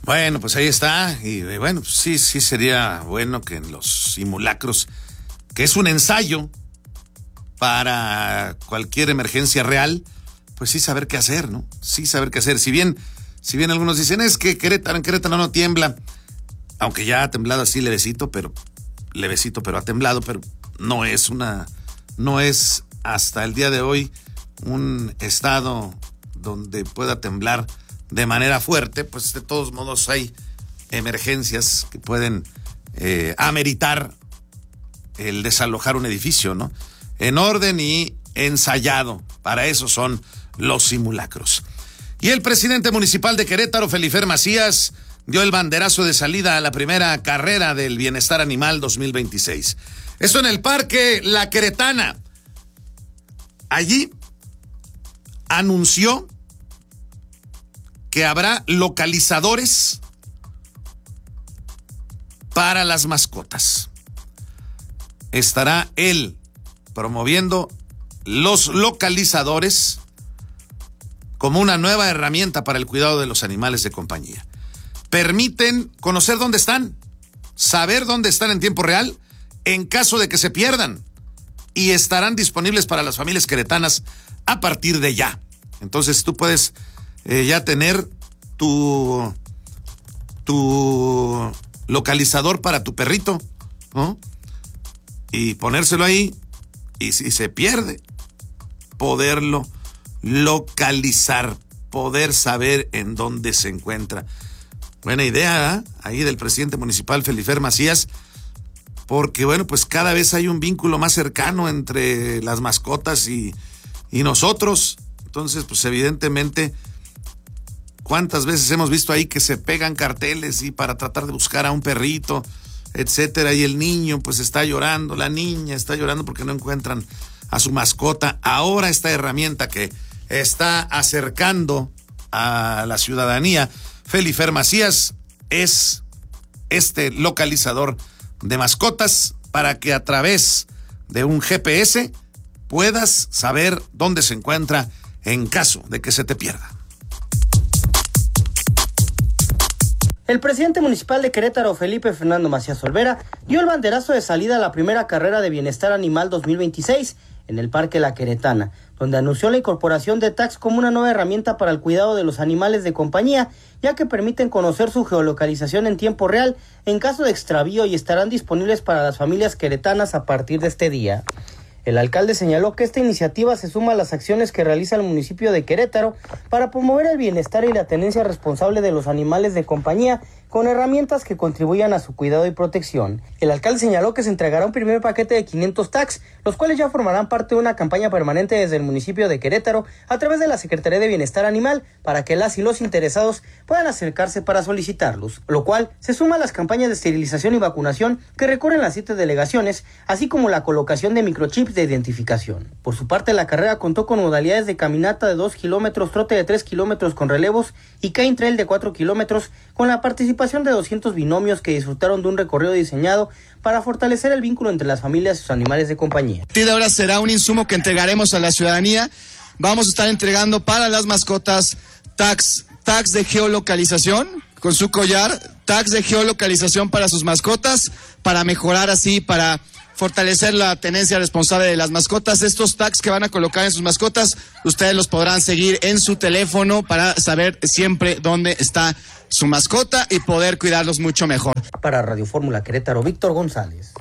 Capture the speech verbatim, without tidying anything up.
Bueno, pues ahí está. Y bueno, pues sí, sí sería bueno que en los simulacros, que es un ensayo para cualquier emergencia real, pues sí saber qué hacer, ¿no? Sí saber qué hacer. Si bien, si bien algunos dicen, es que Querétaro, en Querétaro no tiembla, aunque ya ha temblado así levecito, pero levecito, pero ha temblado, pero no es una, no es hasta el día de hoy un estado donde pueda temblar de manera fuerte. Pues de todos modos hay emergencias que pueden eh, ameritar el desalojar un edificio, ¿no? En orden y ensayado. Para eso son los simulacros. Y el presidente municipal de Querétaro, Felifer Macías, dio el banderazo de salida a la primera carrera del Bienestar Animal dos mil veintiséis. Esto en el Parque La Queretana. Allí anunció que habrá localizadores para las mascotas. Estará él promoviendo los localizadores como una nueva herramienta para el cuidado de los animales de compañía. Permiten conocer dónde están, saber dónde están en tiempo real en caso de que se pierdan, y estarán disponibles para las familias queretanas a partir de ya. Entonces tú puedes eh, ya tener tu, tu localizador para tu perrito, ¿no? Y ponérselo ahí, y si se pierde, poderlo localizar, poder saber en dónde se encuentra. Buena idea, ¿eh? Ahí del presidente municipal Felifer Macías, porque bueno, pues cada vez hay un vínculo más cercano entre las mascotas y, y nosotros. Entonces, pues evidentemente, ¿cuántas veces hemos visto ahí que se pegan carteles y para tratar de buscar a un perrito, etcétera, y el niño pues está llorando, la niña está llorando porque no encuentran a su mascota? Ahora esta herramienta que está acercando a la ciudadanía Felifer Macías es este localizador de mascotas para que a través de un G P S puedas saber dónde se encuentra en caso de que se te pierda. El presidente municipal de Querétaro, Felipe Fernando Macías Olvera, dio el banderazo de salida a la primera carrera de Bienestar Animal dos mil veintiséis en el Parque La Queretana, donde anunció la incorporación de tags como una nueva herramienta para el cuidado de los animales de compañía, ya que permiten conocer su geolocalización en tiempo real en caso de extravío y estarán disponibles para las familias queretanas a partir de este día. El alcalde señaló que esta iniciativa se suma a las acciones que realiza el municipio de Querétaro para promover el bienestar y la tenencia responsable de los animales de compañía con herramientas que contribuyan a su cuidado y protección. El alcalde señaló que se entregará un primer paquete de quinientos tags, los cuales ya formarán parte de una campaña permanente desde el municipio de Querétaro a través de la Secretaría de Bienestar Animal para que las y los interesados puedan acercarse para solicitarlos, lo cual se suma a las campañas de esterilización y vacunación que recorren las siete delegaciones, así como la colocación de microchips de identificación. Por su parte, la carrera contó con modalidades de caminata de dos kilómetros, trote de tres kilómetros con relevos y Cane Trail de cuatro kilómetros, con la participación de doscientos binomios que disfrutaron de un recorrido diseñado para fortalecer el vínculo entre las familias y sus animales de compañía. A partir de ahora será un insumo que entregaremos a la ciudadanía. Vamos a estar entregando para las mascotas tags, tags de geolocalización con su collar, tags de geolocalización para sus mascotas, para mejorar así, para fortalecer la tenencia responsable de las mascotas. Estos tags que van a colocar en sus mascotas, ustedes los podrán seguir en su teléfono para saber siempre dónde está su mascota y poder cuidarlos mucho mejor. Para Radio Fórmula Querétaro, Víctor González.